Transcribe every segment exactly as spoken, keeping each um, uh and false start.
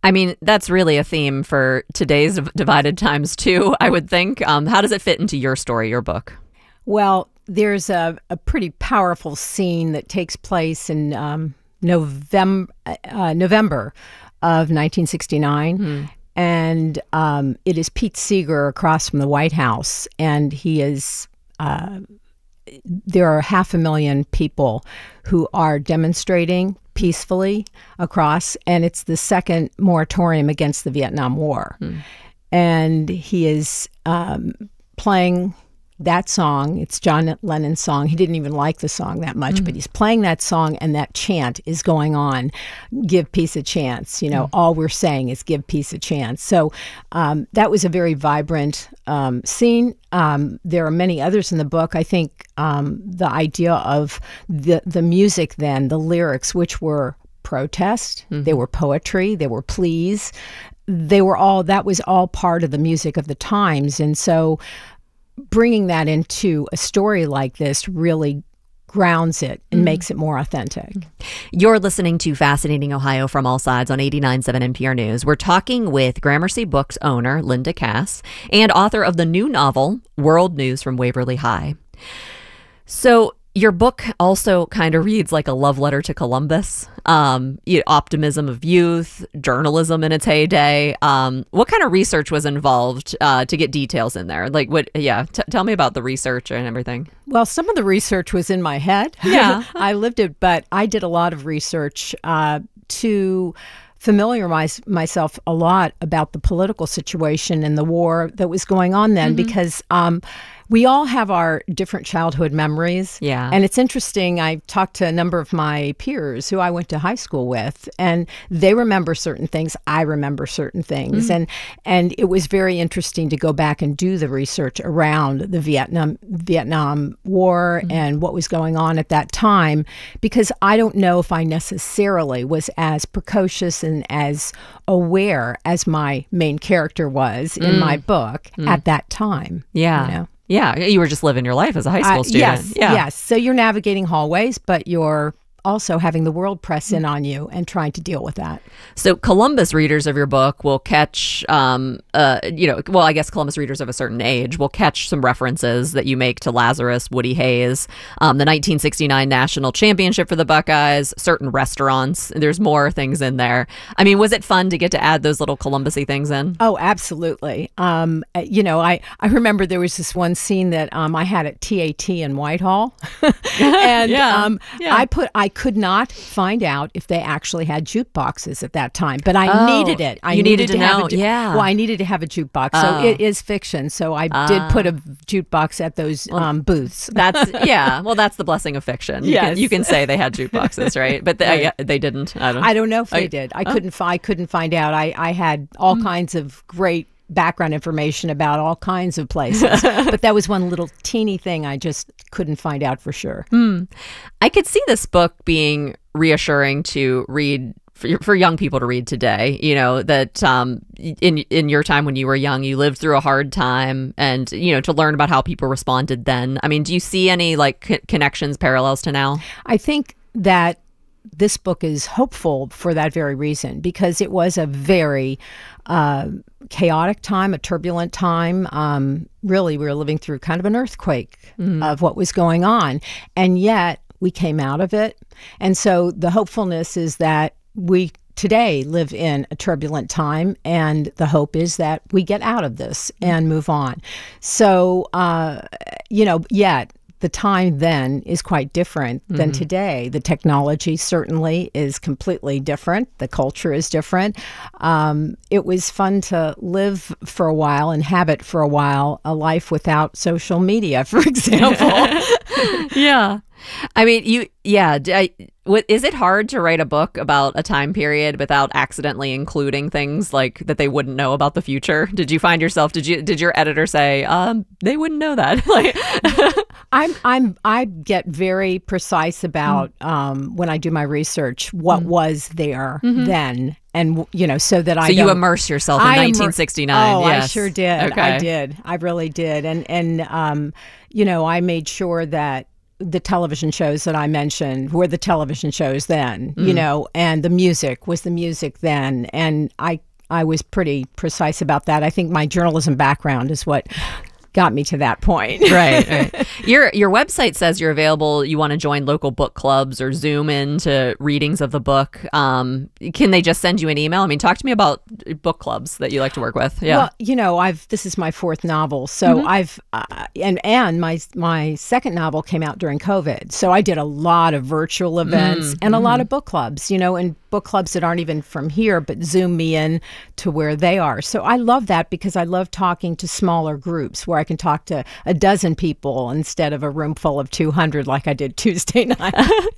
I mean, that's really a theme for today's divided times, too, I would think. Um, how does it fit into your story, your book? Well, there's a, a pretty powerful scene that takes place in um, November, uh, November of nineteen sixty-nine. Mm. And um, it is Pete Seeger across from the White House. And he is, uh, there are half a million people who are demonstrating peacefully across, and it's the second moratorium against the Vietnam War. Hmm. And he is um, playing that song. It's John Lennon's song. He didn't even like the song that much, mm. but he's playing that song, and that chant is going on, give peace a chance. You know, mm. all we're saying is give peace a chance. So um, that was a very vibrant um, scene. Um, there are many others in the book. I think um, the idea of the, the music then, the lyrics, which were protest, mm-hmm. they were poetry, they were pleas, they were all, that was all part of the music of the times. And so bringing that into a story like this really grounds it and mm. makes it more authentic. You're listening to Fascinating Ohio from All Sides on eighty-nine point seven N P R News. We're talking with Gramercy Books owner Linda Cass and author of the new novel, World News from Waverly High. So your book also kind of reads like a love letter to Columbus, um, you know, optimism of youth, journalism in its heyday. Um, what kind of research was involved uh, to get details in there? Like, what? Yeah, t- tell me about the research and everything. Well, some of the research was in my head. Yeah, I lived it, but I did a lot of research uh, to familiarize myself a lot about the political situation and the war that was going on then, mm-hmm. because um, we all have our different childhood memories. Yeah. And it's interesting. I talked to a number of my peers who I went to high school with, and they remember certain things. I remember certain things. Mm-hmm. And and it was very interesting to go back and do the research around the Vietnam Vietnam War mm-hmm. and what was going on at that time, because I don't know if I necessarily was as precocious and as aware as my main character was mm. in my book mm. at that time. Yeah. You know? Yeah. You were just living your life as a high school uh, student. Yes. Yeah. Yes. So you're navigating hallways, but you're also having the world press in on you and trying to deal with that. So Columbus readers of your book will catch, um, uh, you know, well, I guess Columbus readers of a certain age will catch some references that you make to Lazarus, Woody Hayes, um, the nineteen sixty-nine national championship for the Buckeyes, certain restaurants. There's more things in there. I mean, was it fun to get to add those little Columbus-y things in? Oh, absolutely. Um, you know, I, I remember there was this one scene that um, I had at T A T in Whitehall. and yeah. Um, yeah. I put, I could not find out if they actually had jukeboxes at that time, but I oh, needed it. I you needed, needed to, to know. have a ju- yeah. Well, I needed to have a jukebox. Oh. So it is fiction. So I uh, did put a jukebox at those well, um, booths. That's yeah. Well, that's the blessing of fiction. You, yes. can, you can say they had jukeboxes, right? But they, right. I, they didn't. I don't. I don't know if they I, did. I oh. couldn't. I couldn't find out. I, I had all mm. kinds of great background information about all kinds of places, but that was one little teeny thing I just couldn't find out for sure. Hmm. I could see this book being reassuring to read for, for young people to read today. You know, that um, in in your time when you were young, you lived through a hard time, and you know, to learn about how people responded then. I mean, do you see any like c- connections, parallels to now? I think that this book is hopeful for that very reason, because it was a very uh, chaotic time, a turbulent time. Um, really, we were living through kind of an earthquake mm. of what was going on. And yet we came out of it. And so the hopefulness is that we today live in a turbulent time, and the hope is that we get out of this and move on. So, uh, you know, yet the time then is quite different than mm-hmm. today. The technology certainly is completely different. The culture is different. Um, it was fun to live for a while, inhabit for a while, a life without social media, for example. Yeah. I mean, you, yeah. I, what, is it hard to write a book about a time period without accidentally including things like that they wouldn't know about the future? Did you find yourself, did you, did your editor say, um, they wouldn't know that? Like, I'm, I'm, I get very precise about, mm. um, when I do my research, what mm. was there mm-hmm. then. And, you know, so that I So you don't, immerse yourself in I nineteen sixty-nine. Immer- oh, yes. I sure did. Okay. I did. I really did. And, and um, you know, I made sure that the television shows that I mentioned were the television shows then, mm. you know, and the music was the music then. And I, I was pretty precise about that. I think my journalism background is what got me to that point. Right, right. Your your website says you're available. You want to join local book clubs or Zoom into readings of the book. Um, can they just send you an email? I mean, talk to me about book clubs that you like to work with. Yeah. Well, you know, I've this is my fourth novel, so mm-hmm. I've uh, and and my my second novel came out during COVID, so I did a lot of virtual events mm-hmm. and a lot of book clubs. You know, and book clubs that aren't even from here, but Zoom me in to where they are. So I love that because I love talking to smaller groups where I can talk to a dozen people instead of a room full of two hundred like I did Tuesday night.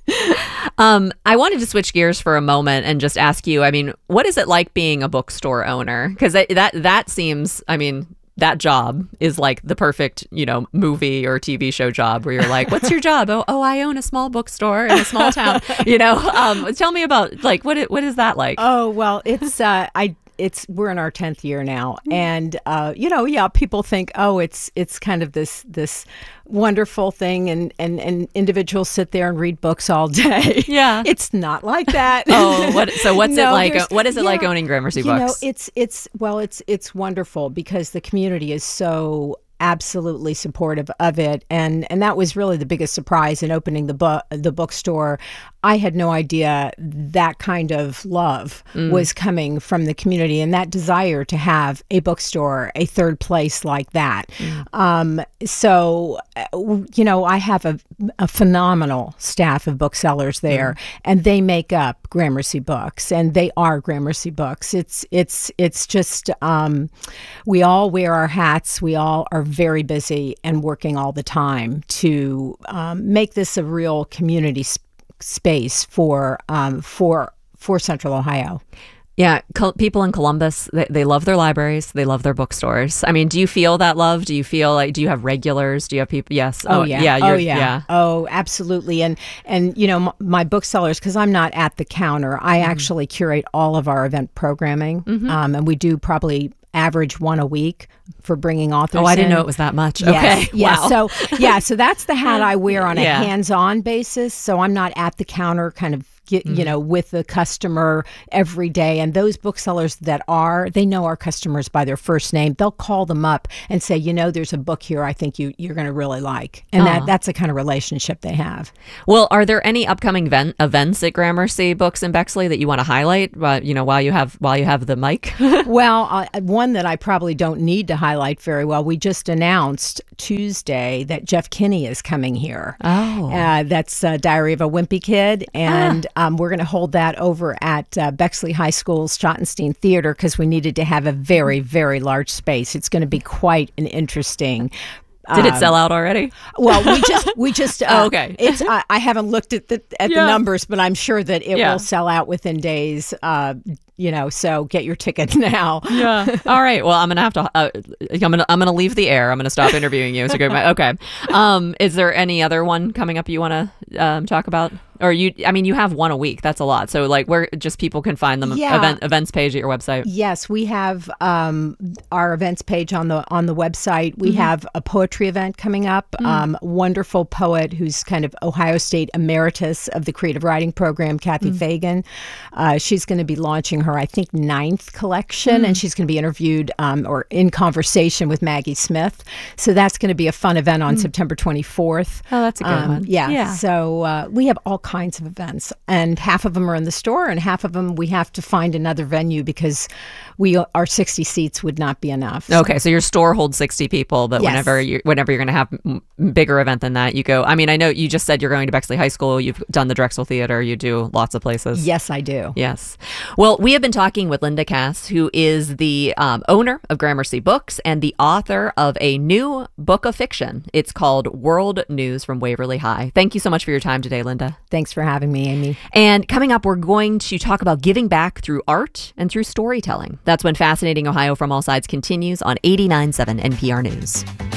um, I wanted to switch gears for a moment and just ask you, I mean, what is it like being a bookstore owner? Because that, that, that seems, I mean, that job is like the perfect, you know, movie or T V show job where you're like, what's your job? Oh, oh, I own a small bookstore in a small town. You know, um, tell me about like what it, what is that like? Oh, well, it's uh, I it's we're in our tenth year now, and uh, you know, yeah, people think, oh, it's it's kind of this this wonderful thing, and and and individuals sit there and read books all day. Yeah, it's not like that. Oh, what? So what's no, it like? What is it yeah, like owning Gramercy you Books? Know, it's it's well, it's it's wonderful because the community is so absolutely supportive of it, and and that was really the biggest surprise in opening the book the bookstore. I had no idea that kind of love mm. was coming from the community and that desire to have a bookstore, a third place like that. Mm. Um, so, you know, I have a, a phenomenal staff of booksellers there, mm. and they make up Gramercy Books, and they are Gramercy Books. It's it's it's just um, we all wear our hats. We all are very busy and working all the time to um, make this a real community sp- space for um, for for Central Ohio. Yeah, col- people in Columbus, they, they love their libraries, they love their bookstores. I mean, do you feel that love? Do you feel like, do you have regulars? Do you have people? Yes. Oh, oh yeah. yeah, oh yeah. yeah. Oh, absolutely. And, and you know, m- my booksellers, because I'm not at the counter, I mm-hmm. actually curate all of our event programming. Mm-hmm. Um, and we do probably average one a week for bringing authors Oh, I didn't in. know it was that much. Yes, okay. Yeah. Wow. So, yeah, so that's the hat I wear on a yeah. hands-on basis. So I'm not at the counter kind of Get, you know, with the customer every day. And those booksellers that are, they know our customers by their first name. They'll call them up and say, you know, there's a book here I think you, you're going to really like. And that that's the kind of relationship they have. Well, are there any upcoming event, events at Gramercy Books in Bexley that you want to highlight, uh, you know, while you have while you have the mic? Well, uh, one that I probably don't need to highlight very well. We just announced Tuesday that Jeff Kinney is coming here. Oh. Uh, that's uh, Diary of a Wimpy Kid. And ah. Um, we're going to hold that over at uh, Bexley High School's Schottenstein Theater because we needed to have a very, very large space. It's going to be quite an interesting. Did it sell out already? Well, we just we just. Uh, oh, okay. It's I, I haven't looked at the at yeah. the numbers, but I'm sure that it yeah. will sell out within days. Uh, you know, so get your tickets now. Yeah. All right. Well, I'm gonna have to. Uh, I'm gonna. I'm gonna leave the air. I'm gonna stop interviewing you. So go. Okay. Um. Is there any other one coming up you want to um, talk about? Or you, I mean, you have one a week. That's a lot. So, like, where just people can find them yeah. event events page at your website. Yes, we have um, our events page on the on the website. We mm-hmm. have a poetry event coming up. Mm-hmm. Um, wonderful poet who's kind of Ohio State emeritus of the creative writing program, Kathy mm-hmm. Fagan. Uh, she's going to be launching her, I think, ninth collection, mm-hmm. and she's going to be interviewed um, or in conversation with Maggie Smith. So that's going to be a fun event on mm-hmm. September twenty-fourth. Oh, that's a good um, one. Yeah. yeah. So uh, we have all kinds of events, and half of them are in the store and half of them we have to find another venue because we our sixty seats would not be enough. So. Okay, so your store holds sixty people, but yes. whenever you whenever you're going to have a bigger event than that, you go. I mean, I know you just said you're going to Bexley High School, you've done the Drexel Theater, you do lots of places. Yes, I do. Yes. Well, we have been talking with Linda Cass, who is the um, owner of Gramercy Books and the author of a new book of fiction. It's called World News from Waverly High. Thank you so much for your time today, Linda. Thanks for having me, Amy. And coming up, we're going to talk about giving back through art and through storytelling. That's when Fascinating Ohio from All Sides continues on eighty-nine point seven N P R News.